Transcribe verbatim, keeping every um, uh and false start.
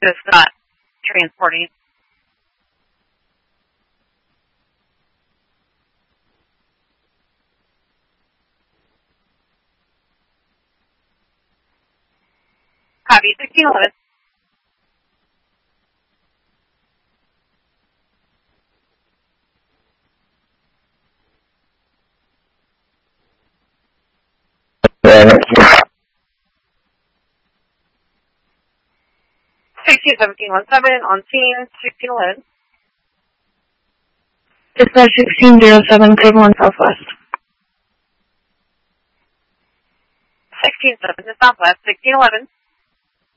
This is Scott transporting. Copy, sixteen eleven. sixteen seventeen one seven on scene, sixteen eleven. Dispatch sixteen zero seven, code one Southwest. sixteen seven to Southwest, sixteen eleven.